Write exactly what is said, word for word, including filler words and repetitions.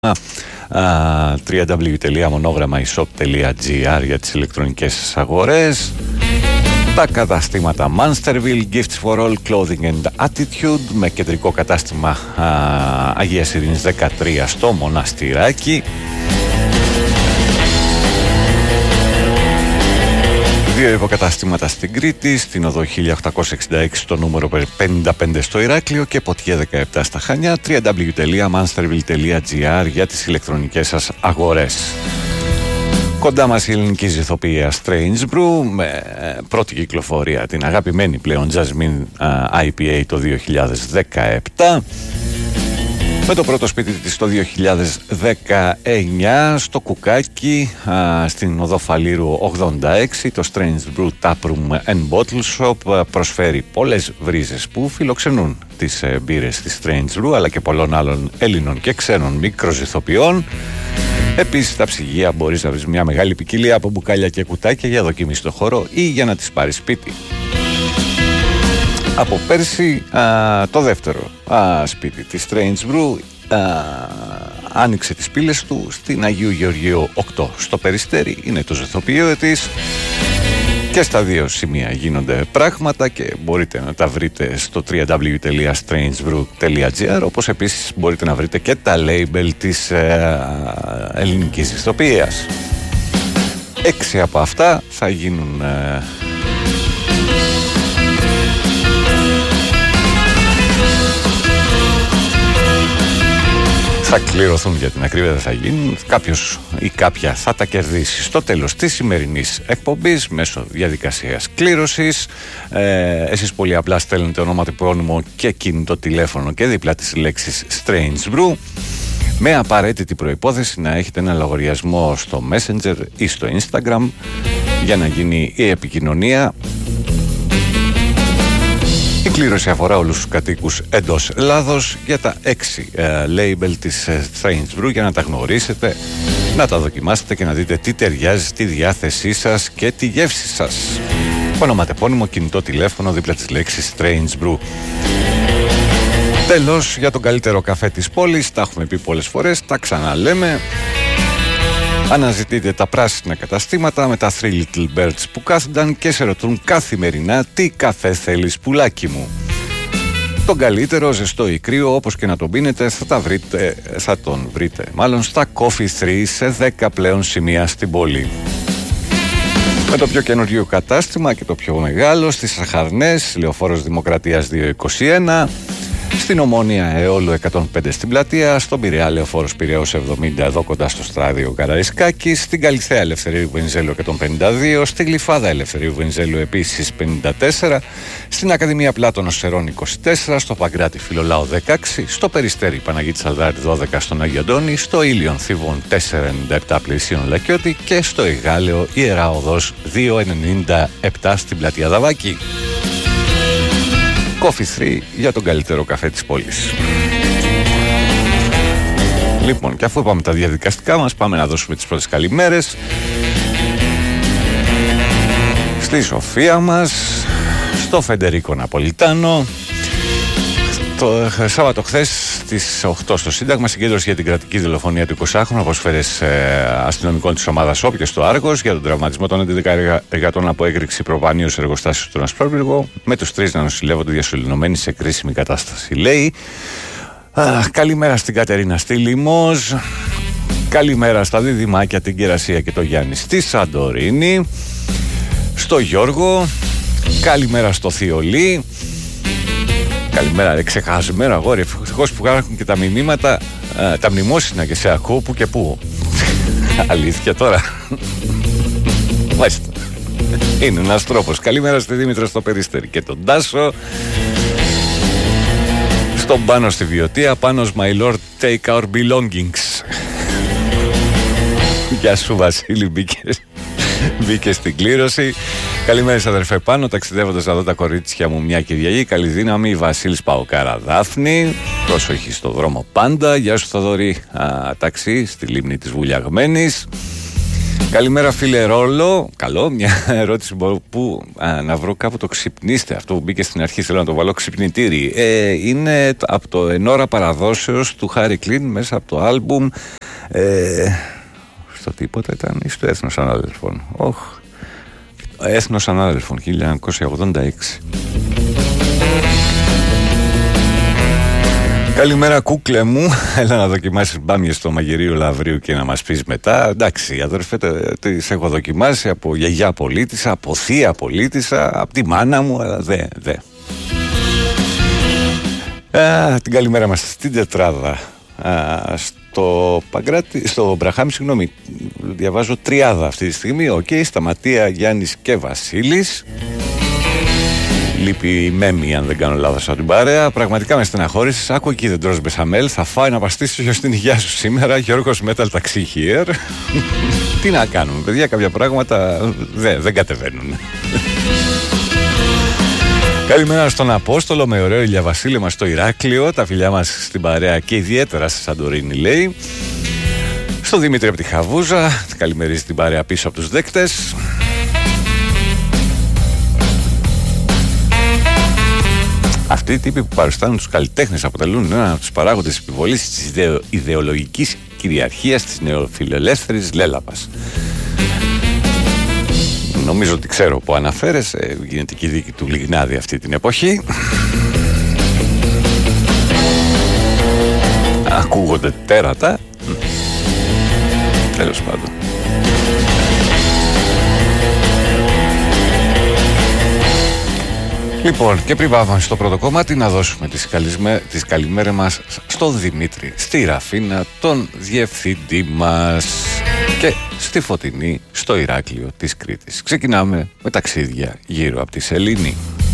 double-u double-u double-u τελεία μονόγραμμα e shop τελεία gr για τις ηλεκτρονικές αγορές. Τα καταστήματα Monsterville, Gifts for All, Clothing and Attitude, με κεντρικό κατάστημα α, Αγίας Ειρήνης δεκατρία στο Μοναστηράκι. Δύο υποκαταστήματα στην Κρήτη, στην οδό χίλια οκτακόσια εξήντα έξι στο νούμερο πενήντα πέντε στο Ηράκλειο και Ποτιέ δεκαεπτά στα Χανιά. double-u double-u double-u τελεία monsterville τελεία gr για τις ηλεκτρονικές σας αγορές. Κοντά μας η ελληνική ηθοποιία Strange Brew με πρώτη κυκλοφορία την αγαπημένη πλέον Jasmine άι πι έι το δύο χιλιάδες δεκαεπτά. Με το πρώτο σπίτι της το δύο χιλιάδες δεκαεννιά στο Κουκάκι, α, στην οδό Φαλήρου ογδόντα έξι, το Strange Brew Taproom and Bottle Shop προσφέρει πολλές βρίζες που φιλοξενούν τις ε, μπύρες της Strange Brew, αλλά και πολλών άλλων Έλληνων και ξένων μικροζυθοποιών. Επίσης στα ψυγεία μπορείς να βρεις μια μεγάλη ποικιλία από μπουκάλια και κουτάκια για δοκιμή στο χώρο ή για να τις πάρεις σπίτι. Από πέρσι α, το δεύτερο α, σπίτι της Strange Brew α, άνοιξε τις πύλες του στην Αγίου Γεωργίου οκτώ στο Περιστέρι. Είναι το ζωθοποιείο της και στα δύο σημεία γίνονται πράγματα και μπορείτε να τα βρείτε στο double-u double-u double-u τελεία strange brew τελεία gr, όπως επίσης μπορείτε να βρείτε και τα label της ε, ελληνικής ηθοποιίας. Έξι από αυτά θα γίνουν ε, θα κληρωθούν, για την ακρίβεια δεν θα γίνουν. Κάποιος ή κάποια θα τα κερδίσει στο τέλος της σημερινής εκπομπής μέσω διαδικασίας κλήρωσης. Ε, εσείς πολύ απλά στέλνετε όνομα, τυπώνυμο και κινητό τηλέφωνο και δίπλα τις λέξεις Strange Brew, με απαραίτητη προϋπόθεση να έχετε ένα λογαριασμό στο Messenger ή στο Instagram για να γίνει η επικοινωνία. Η κλήρωση αφορά όλους τους κατοίκους εντός Ελλάδος για τα έξι ε, label της ε, Strange Brew, για να τα γνωρίσετε, να τα δοκιμάσετε και να δείτε τι ταιριάζει στη διάθεσή σας και τη γεύση σας. Ονοματεπώνυμο, κινητό τηλέφωνο, δίπλα της λέξης Strange Brew. Τέλος, για τον καλύτερο καφέ της πόλης, τα έχουμε πει πολλές φορές, τα ξαναλέμε. Αναζητείτε τα πράσινα καταστήματα με τα Three Little Birds που κάθονταν και σε ρωτούν καθημερινά τι καφέ θέλεις πουλάκι μου. Τον καλύτερο, ζεστό ή κρύο, όπως και να τον πίνετε, θα, τα βρείτε, θα τον βρείτε μάλλον στα Coffee τρία σε δέκα πλέον σημεία στην πόλη. Με το πιο καινούριο κατάστημα και το πιο μεγάλο στις Σαχαρνές, Λεωφόρος Δημοκρατίας διακόσια είκοσι ένα, στην Ομόνια Αιώλου εκατόν πέντε στην Πλατεία, στον Πειραιά Λεωφόρος Πειραιώς εβδομήντα εδώ κοντά στο Στράδιο Καραϊσκάκη, στην Καλιθέα Ελευθερίου Βενιζέλου εκατόν πενήντα δύο, στη Γλυφάδα Ελευθερίου Βενιζέλου επίσης πενήντα τέσσερα, στην Ακαδημία Πλάτωνος Σερών είκοσι τέσσερα, στο Παγκράτη Φιλολάου δεκαέξι, στο Περιστέρι Παναγίτη Σαλδάρη δώδεκα στον Άγιο Αντώνη, στο Ήλιον Θήβων τετρακόσια ενενήντα επτά Πλαισίων Λακιώτη και στο Ιγάλεο Ιερά Οδός διακόσια ενενήντα επτά στην Πλατεία Δαβάκη. Coffee τρία για τον καλύτερο καφέ της πόλης. Λοιπόν, και αφού είπαμε τα διαδικαστικά μας, πάμε να δώσουμε τις πρώτες καλημέρες στη Σοφία μας, στο Φεντερίκο Ναπολιτάνο. Το Σάββατο χθες στις οκτώ στο Σύνταγμα, συγκέντρωση για την κρατική δολοφονία του εικοσάχρονου από σφαίρες ε, αστυνομικών της ομάδας Όπια στο Άργος για τον τραυματισμό των έντεκα εργατών από έκρηξη προβάνειου σε εργοστάσιο στον Ασπρόπυργο, με τους τρεις να νοσηλεύονται διασωληνωμένοι σε κρίσιμη κατάσταση, λέει. Α, καλημέρα στην Κατερίνα στη Λιμός. Καλημέρα στα Διδυμάκια, την Κερασία και το Γιάννη στη Σαντορίνη. Στο Γιώργο. Καλημέρα στο Θιολί. Καλημέρα, ρε, ξεχασμένο αγόρι. Ευτυχώς που κάνουν και τα μηνύματα, α, τα μνημόσυνα και σε ακούω που και που. Αλήθεια τώρα. Μάλιστα. Είναι ένας τρόπος. Καλημέρα στη Δήμητρα στο Περιστέρι και τον Τάσο. Στον Πάνο στη Βιωτία. Πάνος, my lord, take our belongings. Γεια σου Βασίλη, μπήκες. Μπήκε στην κλήρωση. Καλημέρα σας αδερφέ Πάνο, ταξιδεύοντας να δω τα κορίτσια μου μια Κυριακή. Καλή δύναμη, Βασίλης Παοκάρα Δάφνη. Πρόσοχη στο δρόμο πάντα. Γεια σου Θοδωρή, α, ταξί στη λίμνη της Βουλιαγμένης. Καλημέρα φίλε Ρόλο. Καλό, μια ερώτηση που α, να βρω κάπου το ξυπνήστε. Αυτό που μπήκε στην αρχή, θέλω να το βάλω ξυπνητήρι. ε, Είναι από το Εν ώρα παραδόσεως του Χάρι Κλίν, μέσα από το άλμπουμ ε, στο τίποτα ήταν ή στο Έθνος Ανάδελφων. Όχ, Έθνος Ανάδελφων χίλια εννιακόσια ογδόντα έξι. Καλημέρα κούκλε μου, έλα να δοκιμάσεις μπάμιες στο μαγειρίο Λαυρίου και να μας πεις μετά. Εντάξει αδερφέ, τις έχω δοκιμάσει από γιαγιά πολίτησα, από θεία πολίτησα, από τη μάνα μου, αλλά δε, δε. Α, την καλημέρα μας στην τετράδα. Α, στο Παγκράτη, στο Μπραχάμι, συγγνώμη, διαβάζω τριάδα αυτή τη στιγμή. Οκ, okay, Σταματία, Γιάννης και Βασίλης. Λείπει η Μέμη, αν δεν κάνω λάθος, από την παρέα. Πραγματικά με στεναχώρησες. Άκου εκεί δεν τρως μπεσαμέλ. Θα φάει να παστήσει ποιος την υγεία σου σήμερα. Γιώργος Metal Taxi here. Τι να κάνουμε, παιδιά, κάποια πράγματα δεν, δεν κατεβαίνουν. Καλημέρα στον Απόστολο με ωραίο ηλιαβασίλεμα στο Ηράκλειο. Τα φιλιά μας στην παρέα και ιδιαίτερα στη Σαντορίνη, λέει. Στο Δημήτρη από τη Χαβούζα. Καλημερίζει την παρέα πίσω από τους δέκτες. Αυτοί οι τύποι που παριστάνουν τους καλλιτέχνες αποτελούν ένα από τους παράγοντες επιβολής της ιδεο, ιδεολογικής κυριαρχίας της νεοφιλελεύθερης λέλαπας. Νομίζω ότι ξέρω που αναφέρεσαι. Γίνεται και η δίκη του Λιγνάδη αυτή την εποχή. Ακούγονται τέρατα. Τέλος πάντων. Λοιπόν, και πριν πάμε στο πρώτο κομμάτι, να δώσουμε τις, καλισμέ... τις καλημέρες μας στον Δημήτρη, στη Ραφίνα, τον διευθυντή μας, και στη Φωτεινή, στο Ηράκλειο της Κρήτης. Ξεκινάμε με ταξίδια γύρω από τη Σελήνη.